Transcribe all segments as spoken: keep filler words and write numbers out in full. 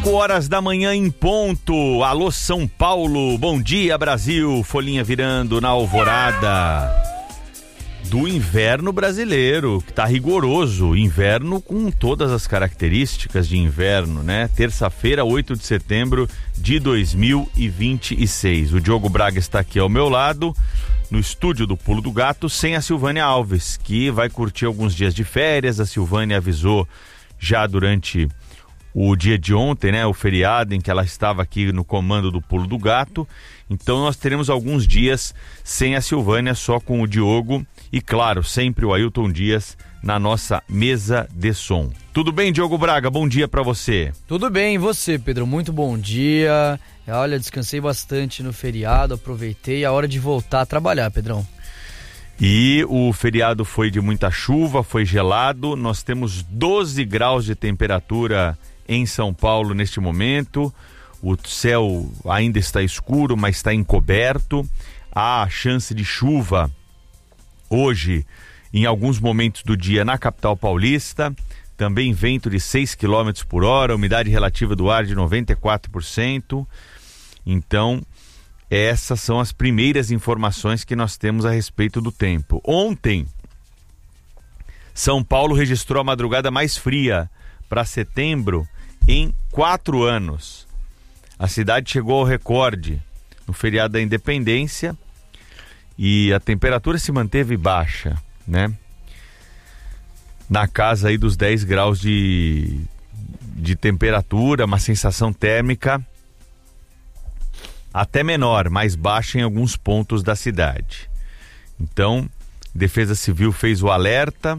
cinco horas da manhã em ponto. Alô São Paulo, bom dia Brasil. Folhinha virando na alvorada do inverno brasileiro, que tá rigoroso. Inverno com todas as características de inverno, né? Terça-feira, oito de setembro de dois mil e vinte e seis. O Diogo Braga está aqui ao meu lado, no estúdio do Pulo do Gato, sem a Silvânia Alves, que vai curtir alguns dias de férias. A Silvânia avisou já durante o dia de ontem, né, o feriado em que ela estava aqui no comando do Pulo do Gato. Então nós teremos alguns dias sem a Silvânia, só com o Diogo e, claro, sempre o Ailton Dias na nossa mesa de som. Tudo bem, Diogo Braga? Bom dia pra você. Tudo bem, e você, Pedro? Muito bom dia. Olha, descansei bastante no feriado, aproveitei a hora de voltar a trabalhar, Pedrão. E o feriado foi de muita chuva, foi gelado. Nós temos doze graus de temperatura em São Paulo neste momento. O céu ainda está escuro, mas está encoberto. Há chance de chuva hoje em alguns momentos do dia na capital paulista. Também vento de seis quilômetros por hora, umidade relativa do ar de noventa e quatro por cento. Então, essas são as primeiras informações que nós temos a respeito do tempo. Ontem, São Paulo registrou a madrugada mais fria para setembro em quatro anos. A cidade chegou ao recorde no feriado da Independência e a temperatura se manteve baixa, né? Na casa aí dos dez graus de, de temperatura, uma sensação térmica até menor, mais baixa em alguns pontos da cidade. Então, Defesa Civil fez o alerta,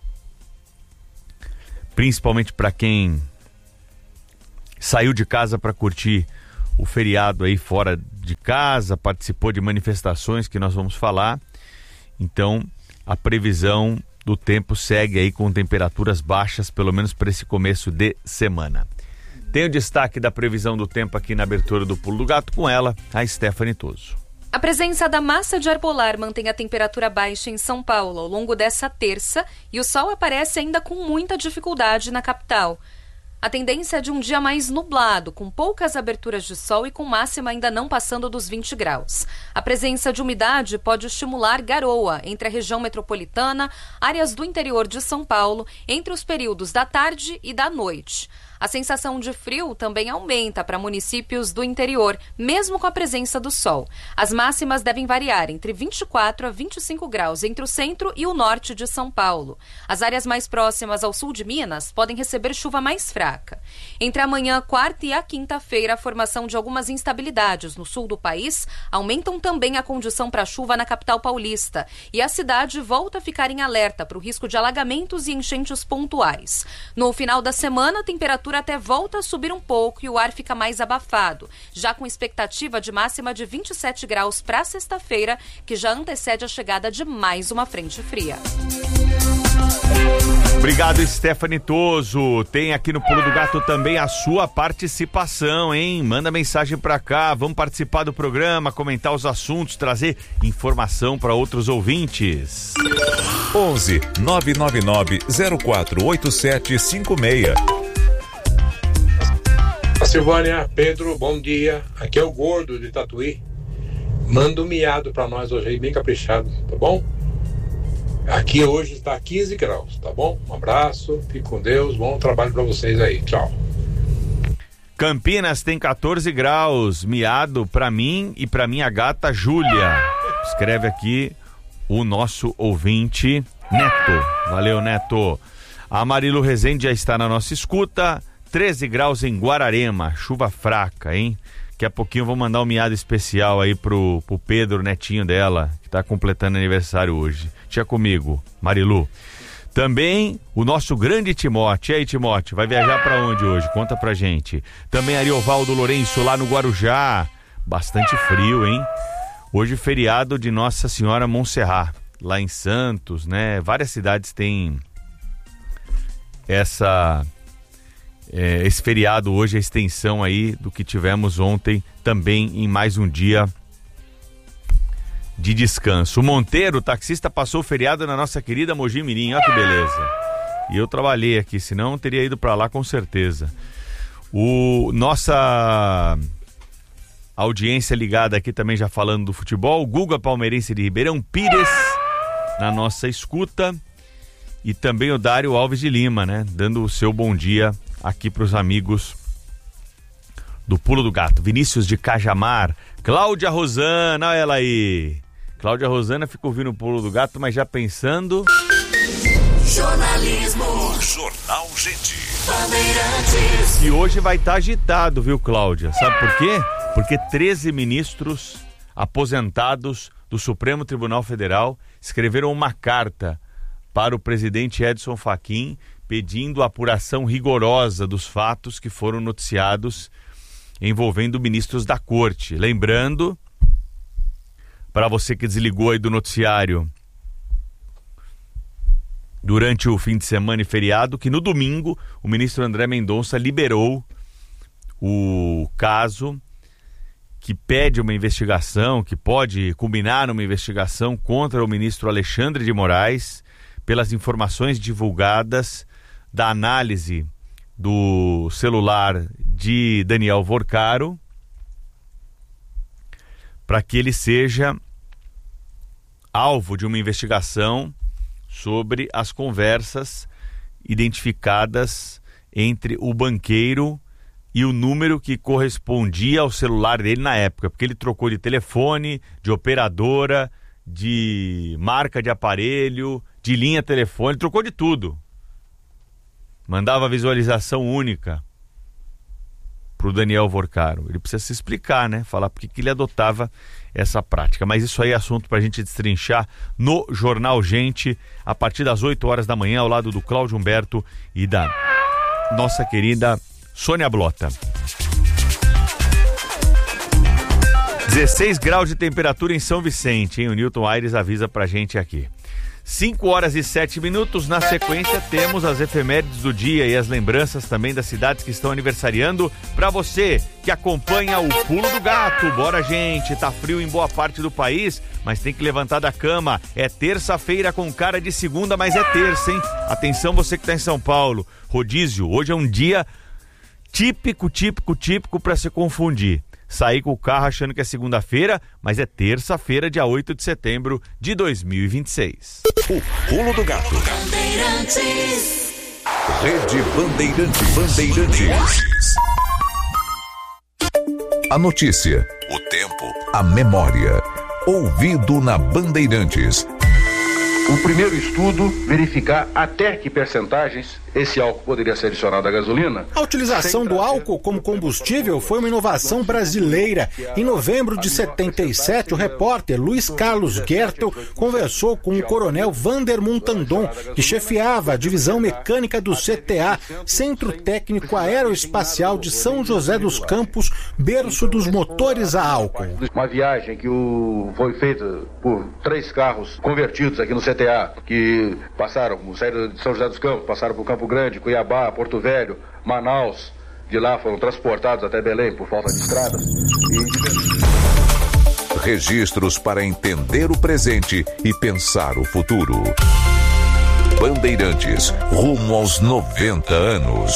principalmente para quem saiu de casa para curtir o feriado aí fora de casa, participou de manifestações que nós vamos falar. Então, a previsão do tempo segue aí com temperaturas baixas, pelo menos para esse começo de semana. Tem o destaque da previsão do tempo aqui na abertura do Pulo do Gato, com ela, a Stephanie Toso. A presença da massa de ar polar mantém a temperatura baixa em São Paulo ao longo dessa terça e o sol aparece ainda com muita dificuldade na capital. A tendência é de um dia mais nublado, com poucas aberturas de sol e com máxima ainda não passando dos vinte graus. A presença de umidade pode estimular garoa entre a região metropolitana, áreas do interior de São Paulo, entre os períodos da tarde e da noite. A sensação de frio também aumenta para municípios do interior, mesmo com a presença do sol. As máximas devem variar entre vinte e quatro a vinte e cinco graus entre o centro e o norte de São Paulo. As áreas mais próximas ao sul de Minas podem receber chuva mais fraca. Entre amanhã, quarta e a quinta-feira, a formação de algumas instabilidades no sul do país aumentam também a condição para chuva na capital paulista. E a cidade volta a ficar em alerta para o risco de alagamentos e enchentes pontuais. No final da semana, a temperatura até volta a subir um pouco e o ar fica mais abafado, já com expectativa de máxima de vinte e sete graus para sexta-feira, que já antecede a chegada de mais uma frente fria. Obrigado, Stephanie Toso. Tem aqui no Pulo do Gato também a sua participação, hein? Manda mensagem pra cá, vamos participar do programa, comentar os assuntos, trazer informação para outros ouvintes. onze nove nove nove zero quatro oito sete cinco seis. Silvânia, Pedro, bom dia. Aqui é o Gordo de Tatuí. Manda um miado pra nós hoje aí, bem caprichado, tá bom? Aqui hoje está quinze graus, tá bom? Um abraço, fique com Deus, bom trabalho pra vocês aí, tchau. Campinas tem catorze graus, miado pra mim e pra minha gata Júlia. Escreve aqui o nosso ouvinte Neto. Valeu, Neto. A Marilu Rezende já está na nossa escuta. treze graus em Guararema, chuva fraca, hein? Daqui a pouquinho eu vou mandar um miado especial aí pro, pro Pedro, netinho dela, que tá completando aniversário hoje. Tia comigo, Marilu. Também o nosso grande Timóteo. E aí, Timóteo, vai viajar pra onde hoje? Conta pra gente. Também Ariovaldo Lourenço lá no Guarujá. Bastante frio, hein? Hoje feriado de Nossa Senhora Montserrat, lá em Santos, né? Várias cidades têm essa... É, esse feriado hoje, a extensão aí do que tivemos ontem, também em mais um dia de descanso. O Monteiro, o taxista, passou o feriado na nossa querida Mogi Mirim, olha que beleza. E eu trabalhei aqui, senão teria ido para lá com certeza. O nossa audiência ligada aqui também já falando do futebol, Guga Palmeirense de Ribeirão Pires na nossa escuta, e também o Dário Alves de Lima, né, dando o seu bom dia aqui para os amigos do Pulo do Gato. Vinícius de Cajamar, Cláudia Rosana, olha ela aí. Cláudia Rosana fica ouvindo o Pulo do Gato, mas já pensando... Jornalismo. Jornal Gente. E hoje vai estar agitado, viu, Cláudia? Sabe por quê? Porque treze ministros aposentados do Supremo Tribunal Federal escreveram uma carta para o presidente Edson Fachin pedindo a apuração rigorosa dos fatos que foram noticiados envolvendo ministros da corte. Lembrando, para você que desligou aí do noticiário durante o fim de semana e feriado, que no domingo o ministro André Mendonça liberou o caso que pede uma investigação, que pode culminar numa investigação contra o ministro Alexandre de Moraes, pelas informações divulgadas da análise do celular de Daniel Vorcaro, para que ele seja alvo de uma investigação sobre as conversas identificadas entre o banqueiro e o número que correspondia ao celular dele na época, porque ele trocou de telefone, de operadora, de marca de aparelho, de linha telefônica, trocou de tudo. Mandava visualização única pro Daniel Vorcaro. Ele precisa se explicar, né? Falar por que ele adotava essa prática. Mas isso aí é assunto pra gente destrinchar no Jornal Gente, a partir das oito horas da manhã, ao lado do Cláudio Humberto e da nossa querida Sônia Blota. dezesseis graus de temperatura em São Vicente, hein? O Newton Aires avisa pra gente aqui. cinco horas e sete minutos, na sequência temos as efemérides do dia e as lembranças também das cidades que estão aniversariando. Para você que acompanha o Pulo do Gato, bora gente, tá frio em boa parte do país, mas tem que levantar da cama. É terça-feira com cara de segunda, mas é terça, hein? Atenção você que tá em São Paulo, rodízio, hoje é um dia típico, típico, típico para se confundir. Sair com o carro achando que é segunda-feira, mas é terça-feira, dia oito de setembro de dois mil e vinte e seis. O Pulo do Gato. Bandeirantes. Rede Bandeirantes. Bandeirantes. A notícia, o tempo, a memória. Ouvido na Bandeirantes. O primeiro estudo, verificar até que percentagens esse álcool poderia ser adicionado à gasolina. A utilização do álcool como combustível foi uma inovação brasileira. Em novembro de setenta e sete, o repórter Luiz Carlos Gertel conversou com o coronel Vander Muntandon, que chefiava a divisão mecânica do C T A, Centro Técnico Aeroespacial de São José dos Campos, berço dos motores a álcool. Uma viagem que o... foi feita por três carros convertidos aqui no C T A, que passaram, saíram de São José dos Campos, passaram por Campo Grande, Cuiabá, Porto Velho, Manaus. De lá foram transportados até Belém por falta de estrada. E... registros para entender o presente e pensar o futuro. Bandeirantes, rumo aos noventa anos.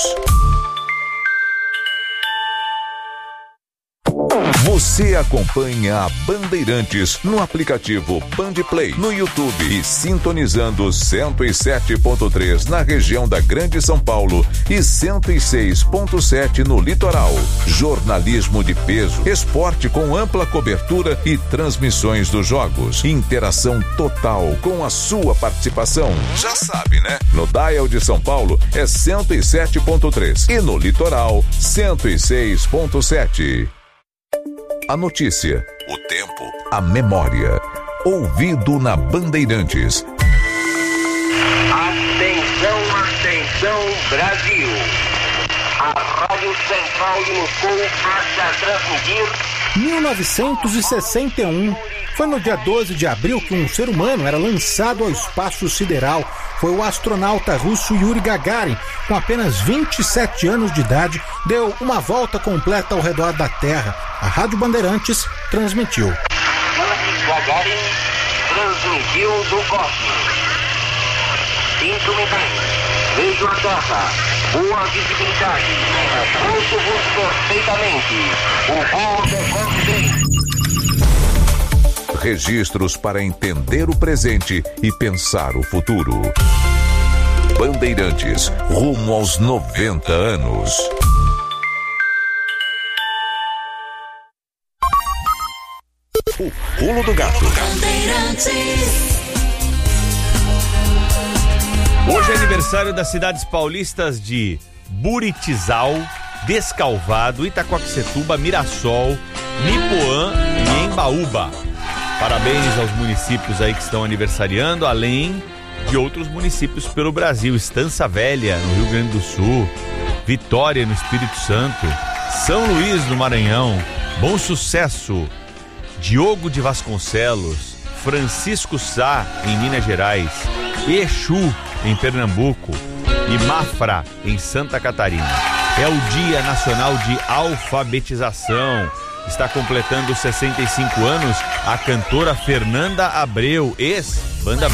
Você acompanha a Bandeirantes no aplicativo Bandplay, no YouTube e sintonizando cento e sete ponto três na região da Grande São Paulo e cento e seis ponto sete no litoral. Jornalismo de peso, esporte com ampla cobertura e transmissões dos jogos. Interação total com a sua participação. Já sabe, né? No dial de São Paulo é cento e sete ponto três e no litoral cento e seis ponto sete. A notícia, o tempo, a memória. Ouvido na Bandeirantes. Atenção, atenção, Brasil. A Rádio Central de Moscou passa a transmitir... mil novecentos e sessenta e um. Foi no dia doze de abril que um ser humano era lançado ao espaço sideral. Foi o astronauta russo Yuri Gagarin, com apenas vinte e sete anos de idade, deu uma volta completa ao redor da Terra. A Rádio Bandeirantes transmitiu. Yuri Gagarin transmitiu do cosmos. Sinto-me bem. Vejo a Terra. boa visibilidade. Ouço-vos perfeitamente. O voo decorre bem. Registros para entender o presente e pensar o futuro. Bandeirantes, rumo aos noventa anos. O pulo do gato. Hoje é aniversário das cidades paulistas de Buritizal, Descalvado, Itacoaxetuba, Mirassol, Nipoã e Embaúba. Parabéns aos municípios aí que estão aniversariando, além de outros municípios pelo Brasil. Estança Velha, no Rio Grande do Sul, Vitória, no Espírito Santo, São Luís, no Maranhão, Bom Sucesso, Diogo de Vasconcelos, Francisco Sá, em Minas Gerais, Exu, em Pernambuco e Mafra, em Santa Catarina. É o Dia Nacional de Alfabetização. Está completando sessenta e cinco anos a cantora Fernanda Abreu, ex-Banda